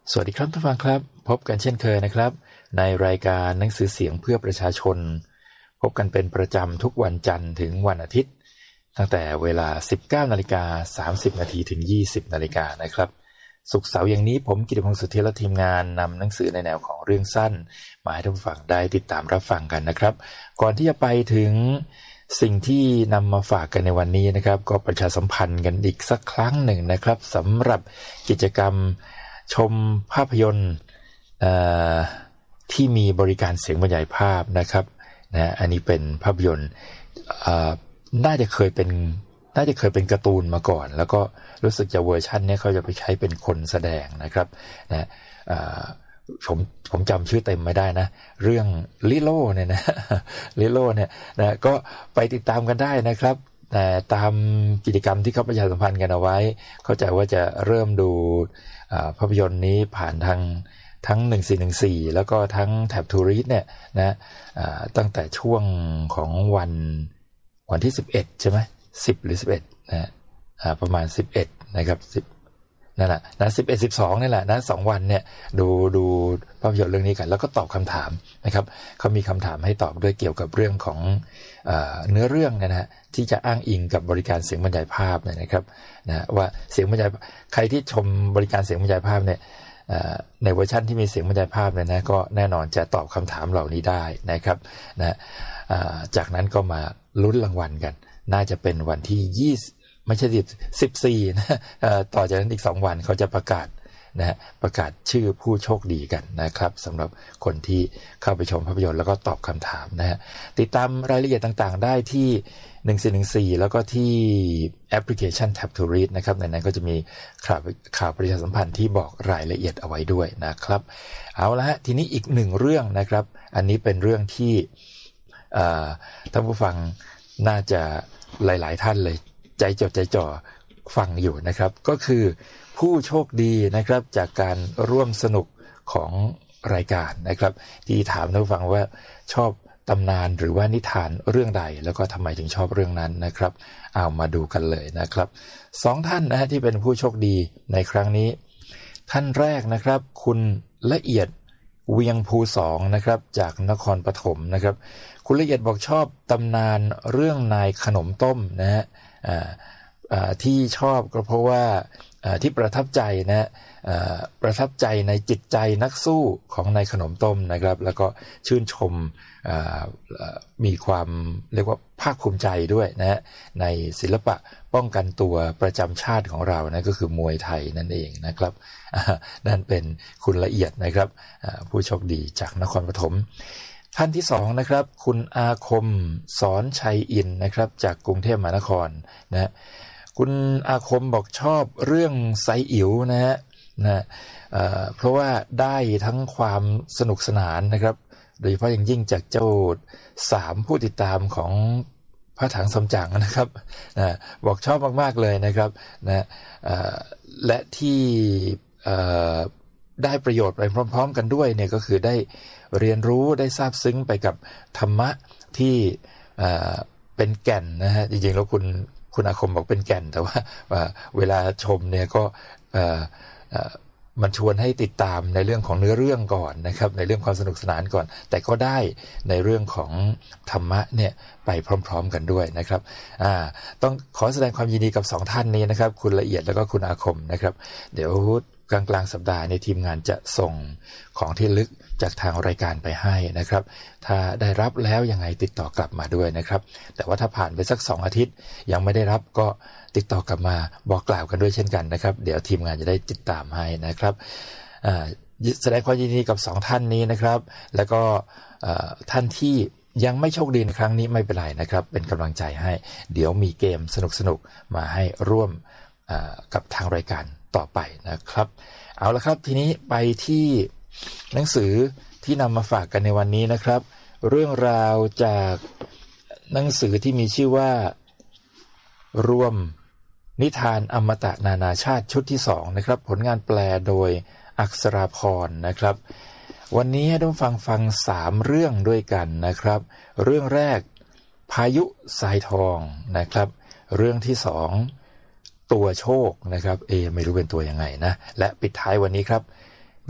สวัสดีครับท่านผู้ฟังครับพบกันเช่นเคยนะครับในรายการหนังสือเสียงเพื่อประชาชนพบกันเป็นประจำทุกวันจันทร์ถึงวันอาทิตย์ตั้งแต่เวลา 19:30 นถึง 20 นาฬิกานะครับศุกร์เสาร์อย่างนี้ผมกิติพงศ์สุทธิและทีมงานนำหนังสือในแนวของเรื่องสั้นมาให้ท่านผู้ฟังได้ติดตามรับฟังกันนะครับก่อนที่จะไปถึงสิ่งที่นำมาฝากกันในวันนี้นะครับก็ประชาสัมพันธ์กันอีกสักครั้งหนึ่งนะครับสำหรับกิจกรรมชมภาพยนตร์ที่มีบริการเสียงบรรยายภาพนะครับนะอันนี้เป็นภาพยนตร์น่าจะเคยเป็นการ์ตูนมาก่อนแล้วก็รู้สึกจะเวอร์ชันนี้เขาจะไปใช้เป็นคนแสดงนะครับนะผมจำชื่อเต็มไม่ได้นะเรื่องลิโลเนี่ยนะลิโลเนี่ยนะก็ไปติดตามกันได้นะครับแต่ตามกิจกรรมที่เขาประชาสัมพันธ์กันเอาไว้เข้าใจว่าจะเริ่มดูภาพยนตร์นี้ผ่านทั้ง1414แล้วก็ทั้งแถบทูริสเนี่ยนะตั้งแต่ช่วงของวันที่11ใช่ไหม10หรือ11นะประมาณ11นะครับ10นั่นแหละนะ11 12นี่แหละนะ2วันเนี่ยดูภาพยนตร์เรื่องนี้กันแล้วก็ตอบคำถามนะครับเขามีคำถามให้ตอบด้วยเกี่ยวกับเรื่องของเนื้อเรื่องนะฮะที่จะอ้างอิงกับบริการเสียงบรรยายภาพเนี่ยนะครับนะว่าเสียงบรรยายใครที่ชมบริการเสียงบรรยายภาพเนี่ยในเวอร์ชันที่มีเสียงบรรยายภาพเนี่ยนะก็แน่นอนจะตอบคำถามเหล่านี้ได้นะครับนะจากนั้นก็มาลุ้นรางวัลกันน่าจะเป็นวันที่20ไม่ใช่14นะต่อจากนั้นอีก2วันเขาจะประกาศชื่อผู้โชคดีกันนะครับสำหรับคนที่เข้าไปชมภาพยนตร์แล้วก็ตอบคำถามนะฮะติดตามรายละเอียดต่างๆได้ที่1414แล้วก็ที่แอปพลิเคชัน Tap to Read นะครับในนั้นก็จะมีข่าวประชาสัมพันธ์ที่บอกรายละเอียดเอาไว้ด้วยนะครับเอาละฮะทีนี้อีกหนึ่งเรื่องนะครับอันนี้เป็นเรื่องที่ท่านผู้ฟังน่าจะหลายๆท่านเลยใจจดใจจ่อฟังอยู่นะครับก็คือผู้โชคดีนะครับจากการร่วมสนุกของรายการนะครับที่ถามท่านผู้ฟังว่าชอบตำนานหรือว่านิทานเรื่องใดแล้วก็ทำไมถึงชอบเรื่องนั้นนะครับเอามาดูกันเลยนะครับ2ท่านนะฮะที่เป็นผู้โชคดีในครั้งนี้ท่านแรกนะครับคุณละเอียดเวียงภู2นะครับจากนครปฐมนะครับคุณละเอียดบอกชอบตำนานเรื่องนายขนมต้มนะฮะที่ชอบก็เพราะว่าที่ประทับใจนะประทับใจในจิตใจนักสู้ของนายขนมต้มนะครับแล้วก็ชื่นชมมีความเรียกว่าภาคภูมิใจด้วยนะในศิลปะป้องกันตัวประจำชาติของเรานะก็คือมวยไทยนั่นเองนะครับนั่นเป็นคุณละเอียดนะครับผู้โชคดีจากนครปฐมท่านที่2นะครับคุณอาคมสอนชัยอินนะครับจากกรุงเทพมหานครนะคุณอาคมบอกชอบเรื่องไซอิ๋วนะฮะเพราะว่าได้ทั้งความสนุกสนานนะครับโดยเฉพาะอย่างยิ่งจากเจ้า3ผู้ติดตามของพระถังสำจั๋งนะครับบอกชอบมากๆเลยนะครับนะและที่ได้ประโยชน์ไปพร้อมๆกันด้วยเนี่ยก็คือได้เรียนรู้ได้ซาบซึ้งไปกับธรรมะที่เป็นแก่นนะฮะจริงๆแล้วคุณอาคมบอกเป็นแก่นแต่ว่าเวลาชมเนี่ยก็มันชวนให้ติดตามในเรื่องของเนื้อเรื่องก่อนนะครับในเรื่องความสนุกสนานก่อนแต่ก็ได้ในเรื่องของธรรมะเนี่ยไปพร้อมๆกันด้วยนะครับต้องขอแสดงความยินดีกับ2ท่านนี้นะครับคุณละเอียดแล้วก็คุณอาคมนะครับเดี๋ยวกลางสัปดาห์ในทีมงานจะส่งของที่ลึกจากทางรายการไปให้นะครับถ้าได้รับแล้วยังไงติดต่อกลับมาด้วยนะครับแต่ว่าถ้าผ่านไปสัก2อาทิตย์ยังไม่ได้รับก็ติดต่อกลับมาบอกกล่าวกันด้วยเช่นกันนะครับเดี๋ยวทีมงานจะได้ติดตามให้นะครับแสดงความยินดีกับ2ท่านนี้นะครับแล้วก็ท่านที่ยังไม่โชคดีในครั้งนี้ไม่เป็นไรนะครับเป็นกำลังใจให้เดี๋ยวมีเกมสนุกๆมาให้ร่วมกับทางรายการต่อไปนะครับเอาละครับทีนี้ไปที่หนังสือที่นำมาฝากกันในวันนี้นะครับเรื่องราวจากหนังสือที่มีชื่อว่ารวมนิทานอมตะนานาชาติชุดที่2นะครับผลงานแปลโดยอักษราพรนะครับวันนี้ให้ท่านฟัง3เรื่องด้วยกันนะครับเรื่องแรกพายุทรายทองนะครับเรื่องที่2ตัวโชคนะครับไม่รู้เป็นตัวยังไงนะและปิดท้ายวันนี้ครับ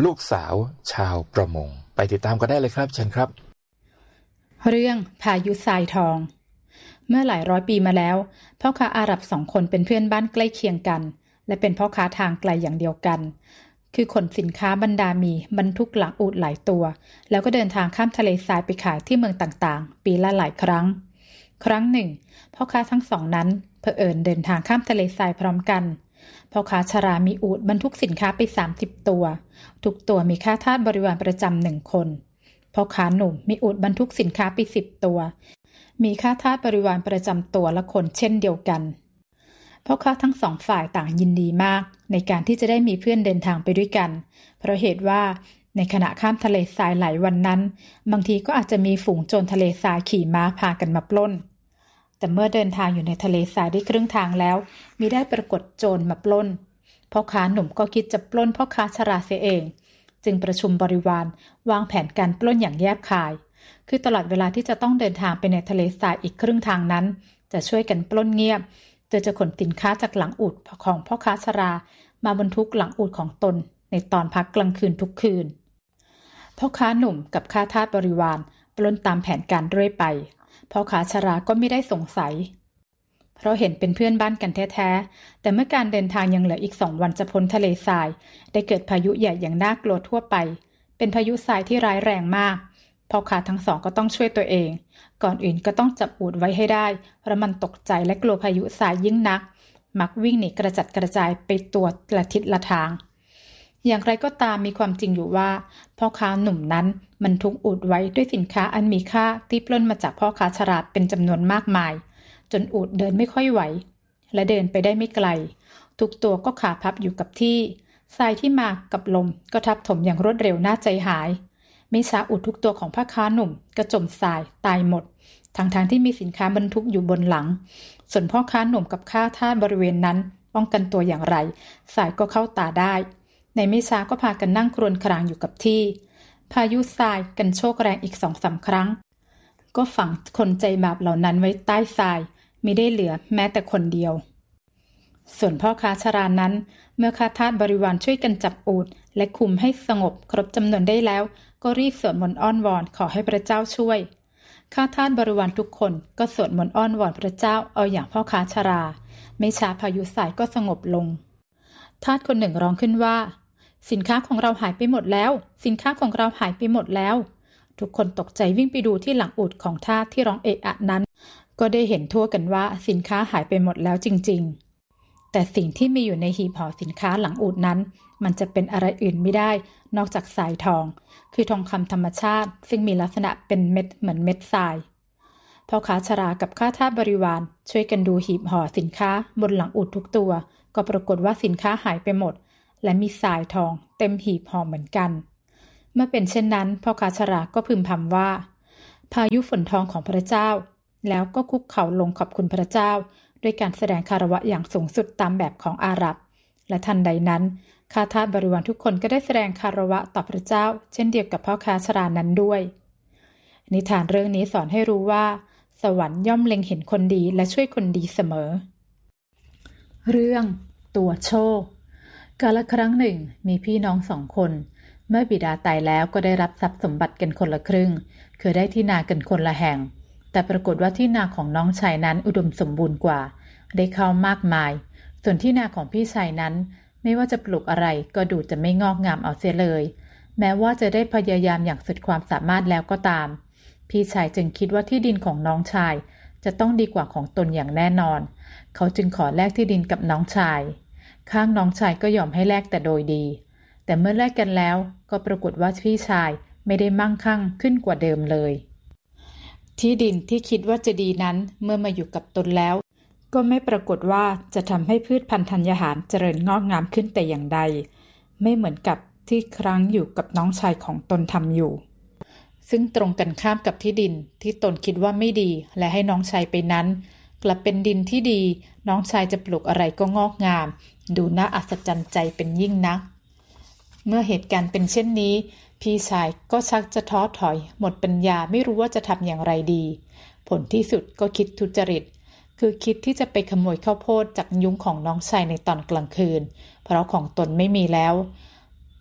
ลูกสาวชาวประมงไปติดตามกันได้เลยครับเชิญครับเรื่องพายุทรายทองเมื่อหลายร้อยปีมาแล้วพ่อค้าอาหรับ2 คนเป็นเพื่อนบ้านใกล้เคียงกันและเป็นพ่อค้าทางไกลอย่างเดียวกันคือขนสินค้าบรรดามีบรรทุกหลังอูฐหลายตัวแล้วก็เดินทางข้ามทะเลทรายไปขายที่เมืองต่างๆปีละหลายครั้งหนึ่งพ่อค้าทั้งสองนั้นเผอิญเดินทางข้ามทะเลทรายพร้อมกันพ่อค้าชรามีอูฐบรรทุกสินค้าไป30 ตัวทุกตัวมีข้าทาสบริวารประจำ1 คนพ่อค้าหนุ่มมีอูฐบรรทุกสินค้าไป10 ตัวมีข้าทาสบริวารประจำตัวละคนเช่นเดียวกันพ่อค้าทั้งสองฝ่ายต่างยินดีมากในการที่จะได้มีเพื่อนเดินทางไปด้วยกันเพราะเหตุว่าในขณะข้ามทะเลทรายหลายวันนั้นบางทีก็อาจจะมีฝูงโจรทะเลทรายขี่ม้าพากันมาปล้นแต่เมื่อเดินทางอยู่ในทะเลทรายได้ครึ่งทางแล้วมิได้ปรากฏโจรมาปล้นพ่อค้าหนุ่มก็คิดจะปล้นพ่อค้าชราเสียเองจึงประชุมบริวารวางแผนการปล้นอย่างแยบคายคือตลอดเวลาที่จะต้องเดินทางไปในทะเลทรายอีกครึ่งทางนั้นจะช่วยกันปล้นเงียบโดยจะขนสินค้าจากหลังอูฐของพ่อค้าชรามาบรรทุกหลังอูฐของตนในตอนพักกลางคืนทุกคืนพ่อค้าหนุ่มกับข้าทาสบริวารปล้นตามแผนการเรื่อยไปพ่อค้าชราก็ไม่ได้สงสัยเพราะเห็นเป็นเพื่อนบ้านกันแท้ๆแต่เมื่อการเดินทางยังเหลืออีก2 วันจะพ้นทะเลทรายได้เกิดพายุใหญ่อย่างน่ากลัวทั่วไปเป็นพายุทรายที่ร้ายแรงมากพ่อค้าทั้งสองก็ต้องช่วยตัวเองก่อนอื่นก็ต้องจับอูฐไว้ให้ได้เพราะมันตกใจและกลัวพายุทรายยิ่งนักมักวิ่งหนีกระจัดกระจายไปตัวละทิศละทางอย่างไรก็ตามมีความจริงอยู่ว่าพ่อค้าหนุ่มนั้นบรรทุกอูฐไว้ด้วยสินค้าอันมีค่าที่ปล้นมาจากพ่อค้าชราเป็นจำนวนมากมายจนอูฐเดินไม่ค่อยไหวและเดินไปได้ไม่ไกลทุกตัวก็ขาพับอยู่กับที่ทรายที่มากับลมก็ทับถมอย่างรวดเร็วน่าใจหายไม่ช้าอูฐทุกตัวของพ่อค้าหนุ่มก็จมทรายตายหมดทั้งที่มีสินค้าบรรทุกอยู่บนหลังส่วนพ่อค้าหนุ่มกับข้าทาสบริเวณนั้นป้องกันตัวอย่างไรทรายก็เข้าตาได้ในไม่ช้าก็พากันนั่งครวญครางอยู่กับที่พายุทรายกันโชกแรงอีก 2-3 ครั้งก็ฝังคนใจบาปเหล่านั้นไว้ใต้ทรายมิได้เหลือแม้แต่คนเดียวส่วนพ่อค้าชรานั้นเมื่อข้าทาสบริวารช่วยกันจับอูฐและคุมให้สงบครบจำนวนได้แล้วก็รีบสวดมนต์อ้อนวอนขอให้พระเจ้าช่วยข้าทาสบริวารทุกคนก็สวดมนต์อ้อนวอนพระเจ้าเอาอย่างพ่อค้าชราไม่ช้าพายุทรายก็สงบลงทาสคนหนึ่งร้องขึ้นว่าสินค้าของเราหายไปหมดแล้วสินค้าของเราหายไปหมดแล้วทุกคนตกใจวิ่งไปดูที่หลังอูฐของทาสที่ร้องเอะอะนั้นก็ได้เห็นทั่วกันว่าสินค้าหายไปหมดแล้วจริงๆแต่สิ่งที่มีอยู่ในหีบห่อสินค้าหลังอูฐนั้นมันจะเป็นอะไรอื่นไม่ได้นอกจากทรายทองคือทองคำธรรมชาติซึ่งมีลักษณะเป็นเม็ดเหมือนเม็ดทรายพ่อค้าชรากับข้าทาสบริวารช่วยกันดูหีบห่อสินค้าบนหลังอูฐทุกตัวก็ปรากฏว่าสินค้าหายไปหมดและมีทรายทองเต็มหีบห่อเหมือนกันเมื่อเป็นเช่นนั้นพ่อค้าชราก็พึมพำว่าพายุฝนทองของพระเจ้าแล้วก็คุกเข่าลงขอบคุณพระเจ้าด้วยการแสดงคารวะอย่างสูงสุดตามแบบของอาหรับและทันใดนั้นข้าทาสบริวารทุกคนก็ได้แสดงคารวะต่อพระเจ้าเช่นเดียวกับพ่อค้าชรานั้นด้วยนิทานเรื่องนี้สอนให้รู้ว่าสวรรค์ย่อมเล็งเห็นคนดีและช่วยคนดีเสมอเรื่องตัวโชคกาลครั้งหนึ่งมีพี่น้อง2 คนเมื่อบิดาตายแล้วก็ได้รับทรัพย์สมบัติกันคนละครึ่งคือได้ที่นากันคนละแห่งแต่ปรากฏว่าที่นาของน้องชายนั้นอุดมสมบูรณ์กว่าได้ข้าวมากมายส่วนที่นาของพี่ชายนั้นไม่ว่าจะปลูกอะไรก็ดูจะไม่งอกงามเอาเสียเลยแม้ว่าจะได้พยายามอย่างสุดความสามารถแล้วก็ตามพี่ชายจึงคิดว่าที่ดินของน้องชายจะต้องดีกว่าของตนอย่างแน่นอนเขาจึงขอแลกที่ดินกับน้องชายข้างน้องชายก็ยอมให้แลกแต่โดยดีแต่เมื่อแลกกันแล้วก็ปรากฏว่าพี่ชายไม่ได้มั่งคั่งขึ้นกว่าเดิมเลยที่ดินที่คิดว่าจะดีนั้นเมื่อมาอยู่กับตนแล้วก็ไม่ปรากฏว่าจะทำให้พืชพันธุ์ธัญญาหารเจริญงอกงามขึ้นแต่อย่างใดไม่เหมือนกับที่ครั้งอยู่กับน้องชายของตนทำอยู่ซึ่งตรงกันข้ามกับที่ดินที่ตนคิดว่าไม่ดีและให้น้องชายไปนั้นกลับเป็นดินที่ดีน้องชายจะปลูกอะไรก็งอกงามดูน่าอัศจรรย์ใจเป็นยิ่งนักเมื่อเหตุการณ์เป็นเช่นนี้พี่ชายก็ชักจะท้อถอยหมดปัญญาไม่รู้ว่าจะทำอย่างไรดีผลที่สุดก็คิดทุจริตคือคิดที่จะไปขโมยข้าวโพดจากยุ้งของน้องชายในตอนกลางคืนเพราะของตนไม่มีแล้ว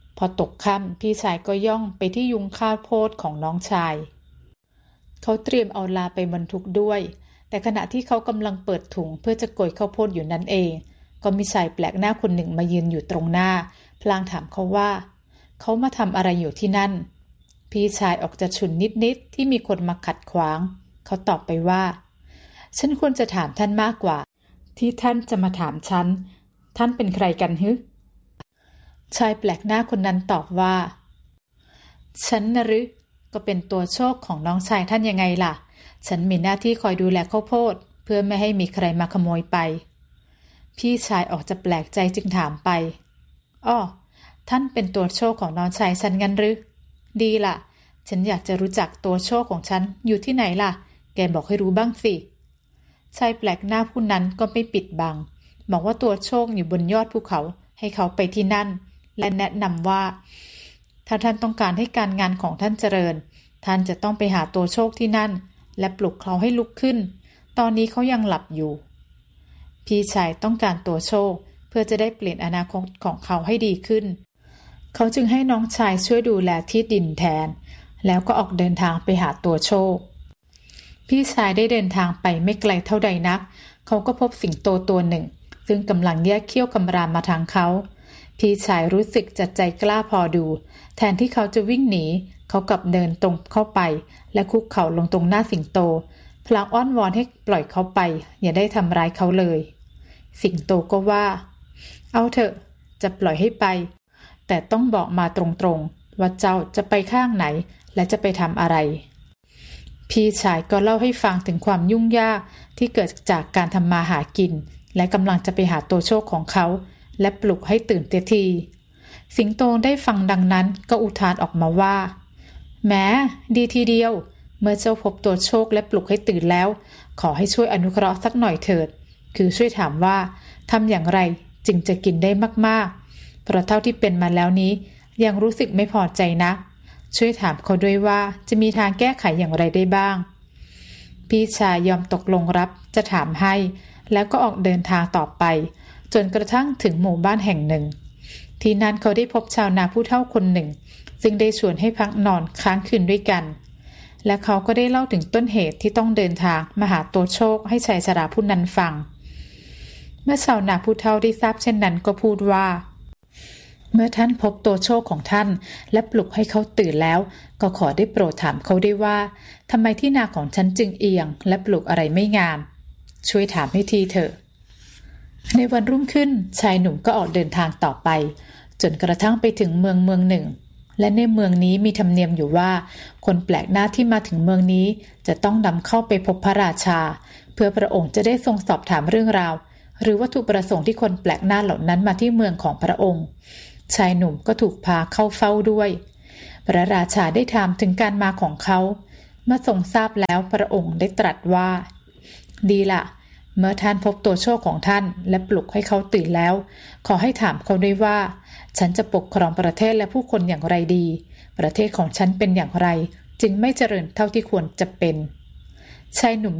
พอตกค่ำพี่ชายก็ย่องไปที่ยุ้งข้าวโพดของน้องชายเขาเตรียมเอาลาไปบรรทุกด้วยแต่ขณะที่เขากำลังเปิดถุงเพื่อจะโกยข้าวโพดอยู่นั่นเองก็มีชายแปลกหน้าคนหนึ่งมายืนอยู่ตรงหน้าพลางถามเขาว่าเขามาทำอะไรอยู่ที่นั่นพี่ชายออกจะฉุนนิดๆที่มีคนมาขัดขวางเขาตอบไปว่าฉันควรจะถามท่านมากกว่าที่ท่านจะมาถามฉันท่านเป็นใครกันฮึชายแปลกหน้าคนนั้นตอบว่าฉันนะหรือก็เป็นตัวโชคของน้องชายท่านยังไงล่ะฉันมีหน้าที่คอยดูแลข้าวโพดเพื่อไม่ให้มีใครมาขโมยไปพี่ชายออกจะแปลกใจจึงถามไปอ้อท่านเป็นตัวโชคของน้องชายฉันงั้นหรือดีล่ะฉันอยากจะรู้จักตัวโชคของฉันอยู่ที่ไหนล่ะแกบอกให้รู้บ้างสิชายแปลกหน้าผู้นั้นก็ไม่ปิดบังบอกว่าตัวโชคอยู่บนยอดภูเขาให้เขาไปที่นั่นและแนะนำว่าถ้าท่านต้องการให้การงานของท่านเจริญท่านจะต้องไปหาตัวโชคที่นั่นและปลุกเขาให้ลุกขึ้นตอนนี้เขายังหลับอยู่พี่ชายต้องการตัวโชคเพื่อจะได้เปลี่ยนอนาคตของเขาให้ดีขึ้นเขาจึงให้น้องชายช่วยดูแลที่ดินแทนแล้วก็ออกเดินทางไปหาตัวโชคพี่ชายได้เดินทางไปไม่ไกลเท่าใดนักเขาก็พบสิงโตตัวหนึ่งซึ่งกำลังแยกเขี้ยวกำรามมาทางเขาพี่ชายรู้สึกจัดใจกล้าพอดูแทนที่เขาจะวิ่งหนีเขากลับเดินตรงเข้าไปและคุกเข่าลงตรงหน้าสิงโตพลางอ้อนวอนให้ปล่อยเขาไปอย่าได้ทำร้ายเขาเลยสิงโตก็ว่าเอาเถอะจะปล่อยให้ไปแต่ต้องบอกมาตรงๆว่าเจ้าจะไปข้างไหนและจะไปทำอะไรพี่ชายก็เล่าให้ฟังถึงความยุ่งยากที่เกิดจากการทำมาหากินและกำลังจะไปหาตัวโชคของเขาและปลุกให้ตื่นเต็มทีสิงโตได้ฟังดังนั้นก็อุทานออกมาว่าแหมดีทีเดียวเมื่อเจ้าพบตัวโชคและปลุกให้ตื่นแล้วขอให้ช่วยอนุเคราะห์สักหน่อยเถิดคือช่วยถามว่าทำอย่างไรจึงจะกินได้มากๆเพราะเท่าที่เป็นมาแล้วนี้ยังรู้สึกไม่พอใจนักช่วยถามเขาด้วยว่าจะมีทางแก้ไขอย่างไรได้บ้างพี่ชายยอมตกลงรับจะถามให้แล้วก็ออกเดินทางต่อไปจนกระทั่งถึงหมู่บ้านแห่งหนึ่งที่นั้นเขาได้พบชาวนาผู้เฒ่าคนหนึ่งซึ่งได้ชวนให้พักนอนค้างคืนด้วยกันและเขาก็ได้เล่าถึงต้นเหตุที่ต้องเดินทางมาหาตัวโชคให้ชายชราผู้นั้นฟังเมื่อชาวนาผู้เฒ่าได้ทราบเช่นนั้นก็พูดว่าเมื่อท่านพบตัวโชคของท่านและปลุกให้เขาตื่นแล้วก็ขอได้โปรดถามเขาได้ว่าทำไมที่นาของฉันจึงเอียงและปลูกอะไรไม่งามช่วยถามให้ทีเถอะในวันรุ่งขึ้นชายหนุ่มก็ออกเดินทางต่อไปจนกระทั่งไปถึงเมืองหนึ่งและในเมืองนี้มีธรรมเนียมอยู่ว่าคนแปลกหน้าที่มาถึงเมืองนี้จะต้องนำเข้าไปพบพระราชาเพื่อพระองค์จะได้ทรงสอบถามเรื่องราวหรือวัตถุประสงค์ที่คนแปลกหน้าเหล่านั้นมาที่เมืองของพระองค์ชายหนุ่มก็ถูกพาเข้าเฝ้าด้วยพระราชาได้ถามถึงการมาของเขาเมื่อทรงทราบแล้วพระองค์ได้ตรัสว่าดีล่ะเมื่อท่านพบตัวโชคของท่านและปลุกให้เขาตื่นแล้วขอให้ถามเขาด้วยว่าฉันจะปกครองประเทศและผู้คนอย่างไรดีประเทศของฉันเป็นอย่างไรจึงไม่เจริญเท่าที่ควรจะเป็นชายหนุ่ม